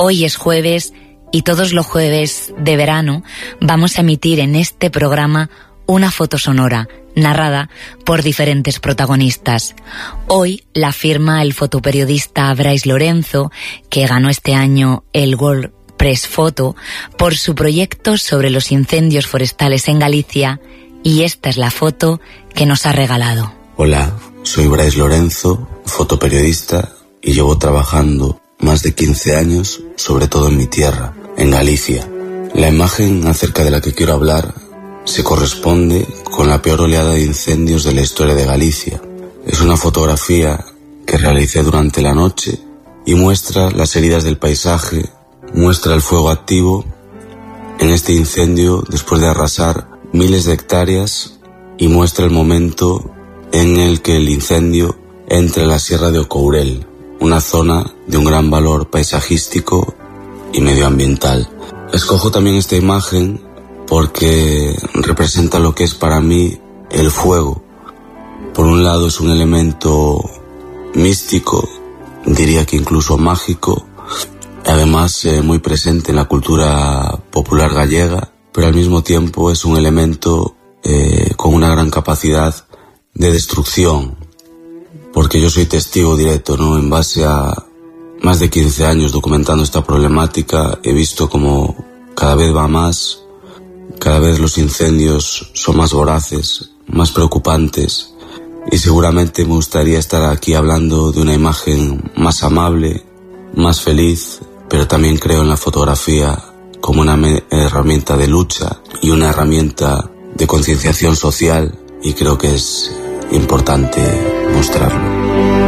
Hoy es jueves y todos los jueves de verano vamos a emitir en este programa una foto sonora narrada por diferentes protagonistas. Hoy la firma el fotoperiodista Brais Lorenzo, que ganó este año el World Press Photo por su proyecto sobre los incendios forestales en Galicia, y esta es la foto que nos ha regalado. Hola, soy Brais Lorenzo, fotoperiodista, y llevo trabajando más de 15 años, sobre todo en mi tierra, en Galicia. La imagen acerca de la que quiero hablar se corresponde con la peor oleada de incendios de la historia de Galicia. Es una fotografía que realicé durante la noche y muestra las heridas del paisaje, muestra el fuego activo en este incendio después de arrasar miles de hectáreas, y muestra el momento en el que el incendio entra en la Sierra de Ocourel, una zona de un gran valor paisajístico y medioambiental. Escojo también esta imagen porque representa lo que es para mí el fuego. Por un lado es un elemento místico, diría que incluso mágico, además muy presente en la cultura popular gallega, pero al mismo tiempo es un elemento con una gran capacidad de destrucción, porque yo soy testigo directo, ¿no? En base a más de 15 años documentando esta problemática, he visto como cada vez va más, cada vez los incendios son más voraces, más preocupantes, y seguramente me gustaría estar aquí hablando de una imagen más amable, más feliz, pero también creo en la fotografía como una herramienta de lucha y una herramienta de concienciación social, y creo que es importante mostrarlo.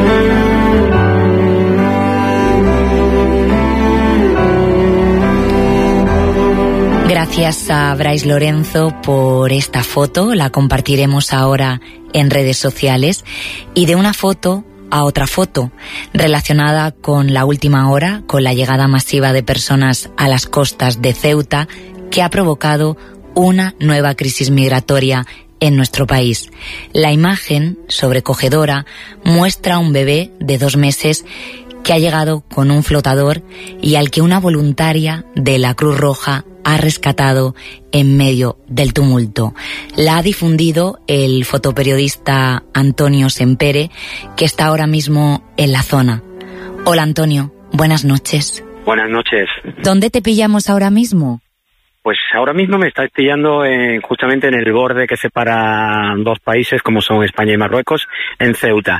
Gracias a Brais Lorenzo por esta foto, la compartiremos ahora en redes sociales. Y de una foto a otra foto, relacionada con la última hora, con la llegada masiva de personas a las costas de Ceuta, que ha provocado una nueva crisis migratoria en nuestro país. La imagen, sobrecogedora, muestra a un bebé de 2 meses que ha llegado con un flotador y al que una voluntaria de la Cruz Roja ha rescatado en medio del tumulto. La ha difundido el fotoperiodista Antonio Sempere, que está ahora mismo en la zona. Hola Antonio, buenas noches. Buenas noches. ¿Dónde te pillamos ahora mismo? Pues ahora mismo me estáis pillando justamente en el borde que separa 2 países como son España y Marruecos, en Ceuta.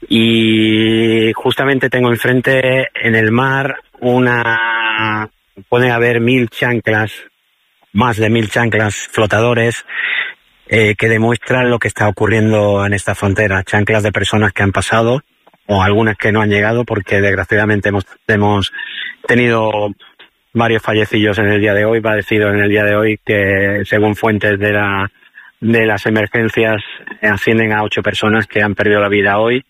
Y justamente tengo enfrente en el mar puede haber 1000 chanclas, más de 1000 chanclas flotadores que demuestran lo que está ocurriendo en esta frontera. Chanclas de personas que han pasado o algunas que no han llegado, porque desgraciadamente hemos tenido varios fallecidos en el día de hoy, padecidos en el día de hoy, que según fuentes de las emergencias ascienden a 8 personas que han perdido la vida hoy.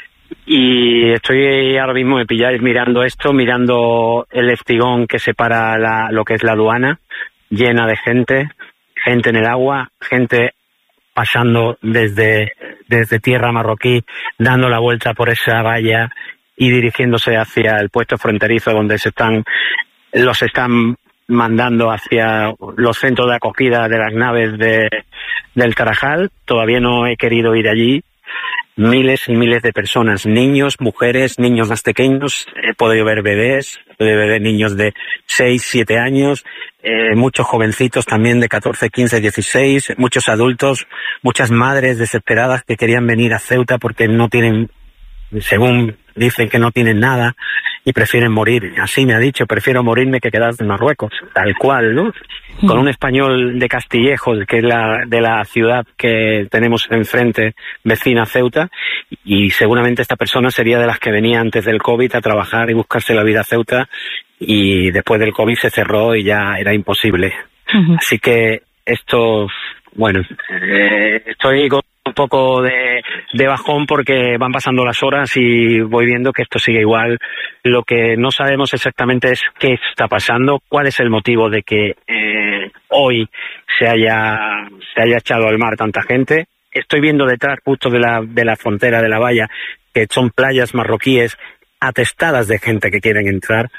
Y estoy ahora mismo, me pilláis mirando esto, mirando el espigón que separa lo que es la aduana, llena de gente en el agua, gente pasando desde tierra marroquí, dando la vuelta por esa valla y dirigiéndose hacia el puesto fronterizo donde los están mandando hacia los centros de acogida de las naves del Tarajal. Todavía no he querido ir allí. Miles y miles de personas, niños, mujeres, niños más pequeños, he podido ver bebés, niños de 6, 7 años, muchos jovencitos también de 14, 15, 16, muchos adultos, muchas madres desesperadas que querían venir a Ceuta porque no tienen, según dicen, que no tienen nada y prefieren morir. Así me ha dicho, prefiero morirme que quedarme en Marruecos, tal cual, ¿no? Con un español de Castillejos, que es de la ciudad que tenemos enfrente, vecina a Ceuta, y seguramente esta persona sería de las que venía antes del COVID a trabajar y buscarse la vida a Ceuta, y después del COVID se cerró y ya era imposible. Así que esto, bueno, estoy con un poco de bajón porque van pasando las horas y voy viendo que esto sigue igual. Lo que no sabemos exactamente es qué está pasando, cuál es el motivo de que hoy se haya echado al mar tanta gente. Estoy viendo detrás, justo de la frontera de la valla, que son playas marroquíes atestadas de gente que quieren entrar.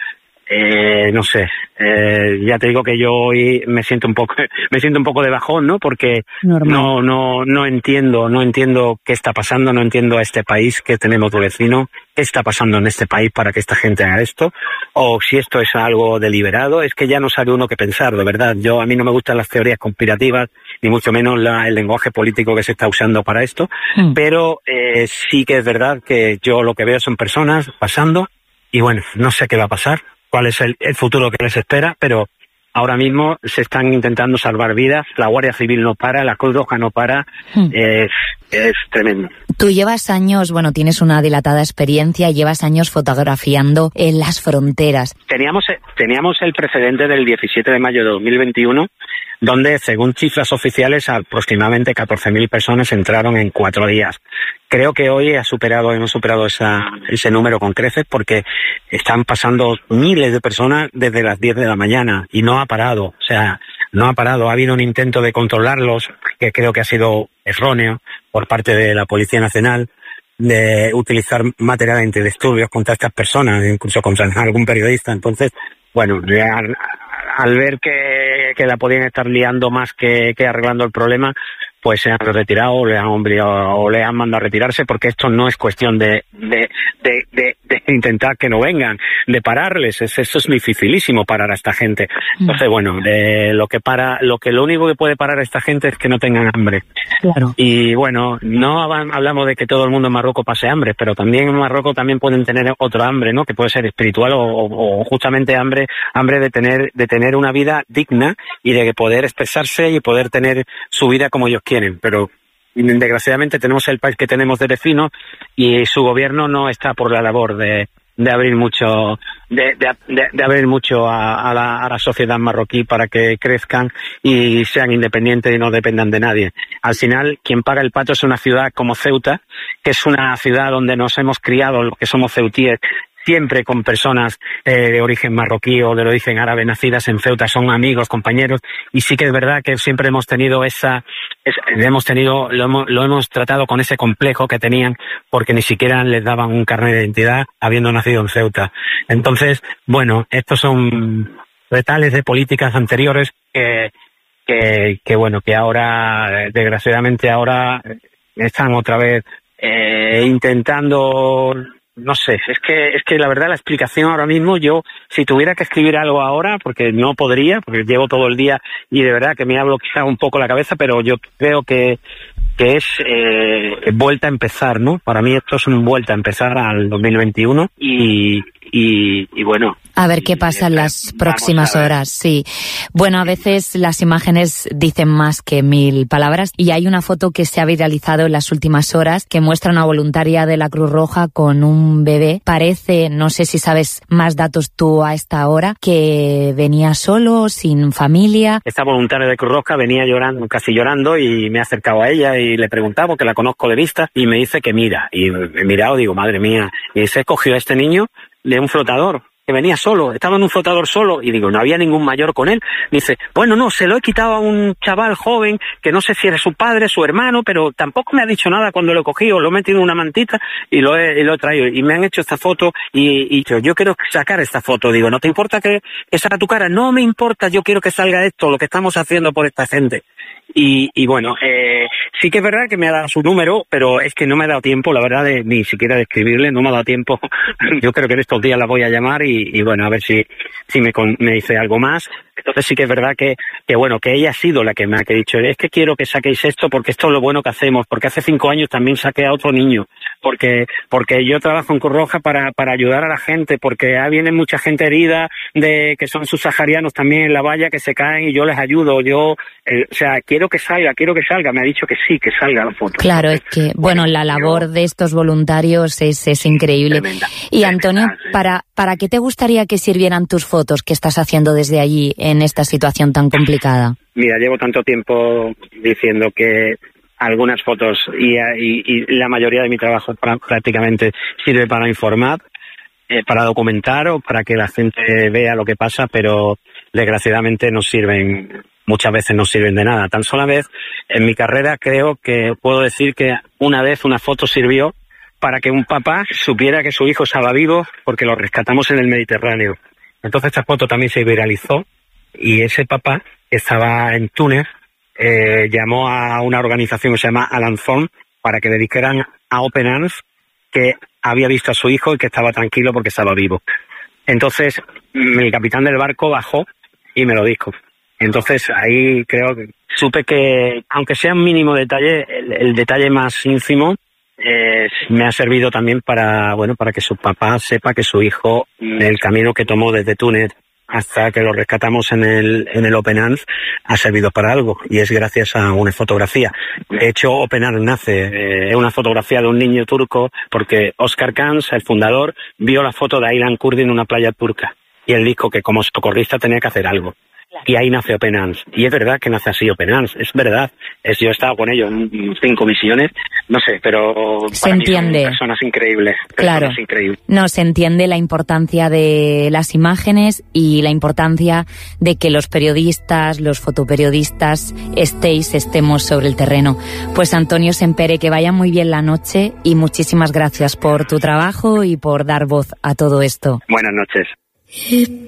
no sé, ya te digo que yo hoy me siento un poco de bajón, ¿no? Porque no entiendo qué está pasando, no entiendo a este país que tenemos de vecino, qué está pasando en este país para que esta gente haga esto, o si esto es algo deliberado. Es que ya no sabe uno qué pensar, de verdad. A mí no me gustan las teorías conspirativas, ni mucho menos el lenguaje político que se está usando para esto, pero sí que es verdad que yo lo que veo son personas pasando, y bueno, no sé qué va a pasar, cuál es el futuro que les espera, pero ahora mismo se están intentando salvar vidas, la Guardia Civil no para, la Cruz Roja no para, es tremendo. Tú llevas años, tienes una dilatada experiencia, llevas años fotografiando en las fronteras. Teníamos el precedente del 17 de mayo de 2021, donde, según cifras oficiales, aproximadamente 14.000 personas entraron en 4 días. Creo que hoy hemos superado ese número con creces, porque están pasando miles de personas desde las 10 de la mañana y no ha parado. O sea, no ha parado. Ha habido un intento de controlarlos, que creo que ha sido erróneo por parte de la Policía Nacional, de utilizar material antidisturbios contra estas personas, incluso contra algún periodista. Entonces, bueno, al ver que la podían estar liando más que arreglando el problema, pues se han retirado o le han obligado o le han mandado a retirarse, porque esto no es cuestión de intentar que no vengan, de pararles. Eso es dificilísimo, parar a esta gente. Entonces, bueno, lo único que puede parar a esta gente es que no tengan hambre. Claro. Y bueno, no hablamos de que todo el mundo en Marruecos pase hambre, pero también en Marruecos también pueden tener otro hambre, ¿no? Que puede ser espiritual o justamente hambre de tener una vida digna y de poder expresarse y poder tener su vida como ellos quieren. Pero desgraciadamente tenemos el país que tenemos de vecino, y su gobierno no está por la labor de abrir mucho a la sociedad marroquí para que crezcan y sean independientes y no dependan de nadie. Al final, quien paga el pato es una ciudad como Ceuta, que es una ciudad donde nos hemos criado, los que somos ceutíes, siempre con personas de origen marroquí o de origen árabe nacidas en Ceuta, son amigos, compañeros, y sí que es verdad que siempre hemos tenido lo hemos tratado con ese complejo que tenían, porque ni siquiera les daban un carnet de identidad habiendo nacido en Ceuta. Entonces, bueno, estos son retales de políticas anteriores que ahora, desgraciadamente ahora, están otra vez intentando. No sé, es que la verdad la explicación ahora mismo, yo si tuviera que escribir algo ahora, porque no podría, porque llevo todo el día y de verdad que me ha bloqueado un poco la cabeza, pero yo creo que es vuelta a empezar, ¿no? Para mí esto es un vuelta a empezar al 2021 y bueno. A ver qué pasa en las próximas horas, sí. Bueno, a veces las imágenes dicen más que 1000 palabras, y hay una foto que se ha viralizado en las últimas horas que muestra a una voluntaria de la Cruz Roja con un bebé. Parece, no sé si sabes más datos tú a esta hora, que venía solo, sin familia. Esta voluntaria de Cruz Roja venía casi llorando, y me he acercado a ella y le he preguntado, porque la conozco de vista, y me dice que mira. Y he mirado, digo, madre mía. Y se cogió a este niño de un flotador, que venía solo, estaba en un flotador solo, y digo, no había ningún mayor con él. Dice, bueno, no, se lo he quitado a un chaval joven, que no sé si era su padre, su hermano, pero tampoco me ha dicho nada cuando lo he cogido, lo he metido en una mantita y lo he traído, y me han hecho esta foto, y yo quiero sacar esta foto. Digo, ¿no te importa que salga tu cara? No me importa, yo quiero que salga esto, lo que estamos haciendo por esta gente. Y bueno, sí que es verdad que me ha dado su número, pero es que no me ha dado tiempo, la verdad, ni siquiera de escribirle, no me ha dado tiempo. Yo creo que en estos días la voy a llamar y bueno, a ver si me dice algo más. Entonces sí que es verdad que bueno, que ella ha sido la que me ha dicho, es que quiero que saquéis esto, porque esto es lo bueno que hacemos, porque hace 5 años también saqué a otro niño, porque yo trabajo en Cruz Roja para ayudar a la gente, porque viene mucha gente herida que son subsaharianos también en la valla, que se caen, y yo les ayudo. O sea, quiero que salga, me ha dicho que sí, que salga la foto. Claro, es que, bueno, la labor de estos voluntarios es increíble. Tremenda, y Antonio, sí. ¿para qué te gustaría que sirvieran tus fotos que estás haciendo desde allí en esta situación tan complicada? Mira, llevo tanto tiempo diciendo que algunas fotos y la mayoría de mi trabajo prácticamente sirve para informar, para documentar o para que la gente vea lo que pasa, pero desgraciadamente muchas veces no sirven de nada. Tan sola vez en mi carrera creo que puedo decir que una vez una foto sirvió para que un papá supiera que su hijo estaba vivo, porque lo rescatamos en el Mediterráneo. Entonces esta foto también se viralizó y ese papá que estaba en Túnez llamó a una organización que se llama Alanzón para que le dijeran a Open Arms que había visto a su hijo y que estaba tranquilo porque estaba vivo. Entonces el capitán del barco bajó y me lo dijo. Entonces ahí creo que supe que, aunque sea un mínimo detalle, el detalle más ínfimo me ha servido también para que su papá sepa que su hijo, el camino que tomó desde Túnez hasta que lo rescatamos en el Open Arms, ha servido para algo, y es gracias a una fotografía. De hecho, Open Arms nace, es una fotografía de un niño turco, porque Oscar Kans, el fundador, vio la foto de Aylan Kurdi en una playa turca, y él dijo que como socorrista tenía que hacer algo. Y ahí nace Open Arms. Y es verdad que nace así Open Arms, es verdad. Yo he estado con ellos en 5 misiones, no sé, pero se entiende. Son personas increíbles. Claro. Increíbles. No, se entiende la importancia de las imágenes y la importancia de que los periodistas, los fotoperiodistas estemos sobre el terreno. Pues Antonio Sempere, que vaya muy bien la noche y muchísimas gracias por tu trabajo y por dar voz a todo esto. Buenas noches.